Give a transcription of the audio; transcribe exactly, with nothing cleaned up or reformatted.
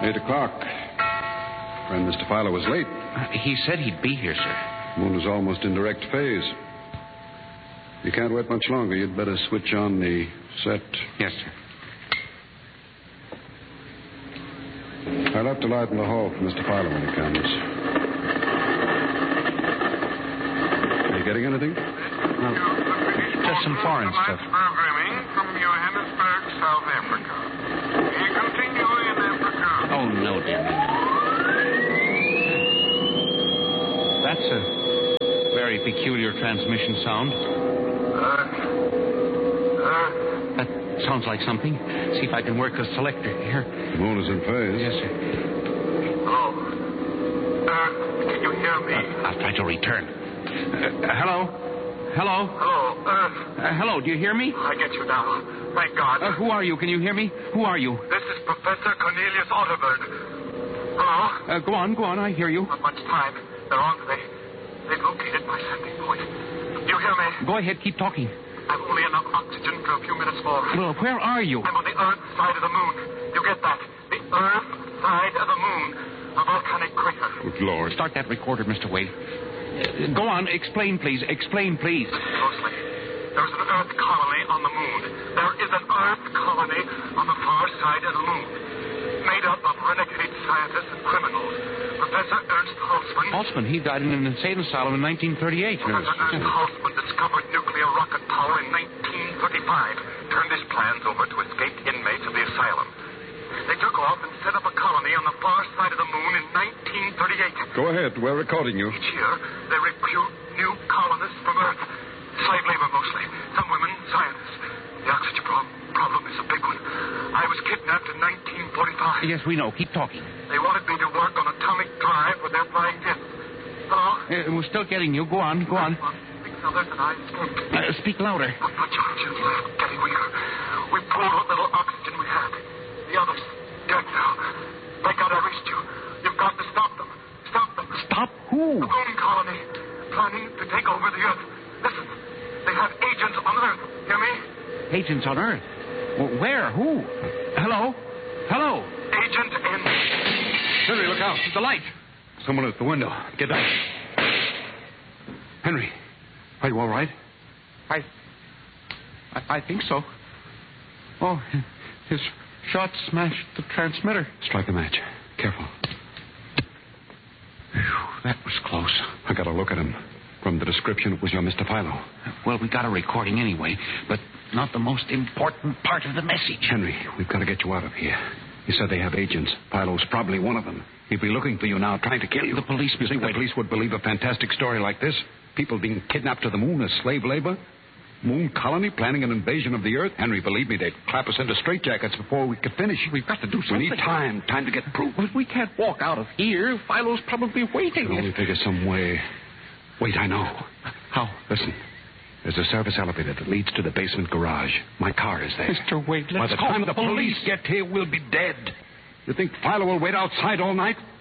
Eight o'clock. Friend Mister Filer was late. Uh, he said he'd be here, sir. Moon is almost in direct phase. You can't wait much longer. You'd better switch on the set. Yes, sir. I'll have to light in the hall for Mister Filer when he comes. Are you getting anything? No. Just some foreign stuff. Programming from Johannesburg, South Africa. We continue in Africa. Oh, no, dear me. That's a very peculiar transmission sound. That sounds like something. See if I can work the selector here. The moon is in phase. Yes, sir. Hello. Uh, can you hear me? Uh, I'll try to return. Uh, hello? Hello? Hello, Earth. Uh, hello, do you hear me? I get you now. Thank God. Uh, who are you? Can you hear me? Who are you? This is Professor Cornelius Otterberg. Hello? Uh, go on, go on. I hear you. Not much time. They're on. They, they've located my sending point. You hear me? Go ahead, keep talking. I've only enough oxygen for a few minutes more. Well, where are you? I'm on the Earth side of the moon. You get that? The Earth side of the moon. A volcanic crater. Good Lord. Start that recorder, Mister Wade. Uh, go on. Explain, please. Explain, please. Closely. There's an Earth colony on the moon. There is an Earth colony on the far side of the moon. Made up of renegade scientists and criminals. Professor Ernst Hausmann. Hausmann, he died in an insane asylum in nineteen thirty-eight. Professor Ernst Hausmann discovered nuclear rocket power in nineteen thirty-five. Turned his plans over to escaped inmates of the asylum. They took off and set up a colony on the far side of the moon in nineteen thirty-eight. Go ahead. We're recording you. Each year, they recruit new colonists from Earth. Slave labor mostly. Some women, scientists. The oxygen pro- problem is a big one. I was kidnapped in nineteen forty-five. Yes, we know. Keep talking. They wanted me to work on atomic drive with their flying discs. Hello? Uh, we're still getting you. Go on, go on. Six others and I escaped. Uh, speak louder. Not much oxygen left, getting weaker. We pulled what little oxygen we had. The others, dead now. Thank God I reached you. You've got to stop them. Stop them. Stop who? The moon colony. Planning to take over the Earth. Listen, they have agents on Earth. Hear me? Agents on Earth. Well, where? Who? Hello? Hello? Agent in... Henry, look out. The light. Someone at the window. Get back. Henry, are you all right? I... I, I think so. Oh, his shot smashed the transmitter. Strike a match. Careful. Whew, that was close. I got a look at him. From the description, it was your Mister Philo. Well, we got a recording anyway, but not the most important part of the message. Henry, we've got to get you out of here. You said they have agents. Philo's probably one of them. He'd be looking for you now, trying to kill you. The police, You think the police would believe a fantastic story like this? People being kidnapped to the moon as slave labor? Moon colony planning an invasion of the Earth? Henry, believe me, they'd clap us into straitjackets before we could finish. We've got to do something. We need time. Time to get proof. But we can't walk out of here. Philo's probably waiting. Can only figure some way. Wait, I know. How? Listen. There's a service elevator that leads to the basement garage. My car is there. Mister Wade, let's By the call time the the police police get here, we'll be dead. You think Philo will wait outside all night?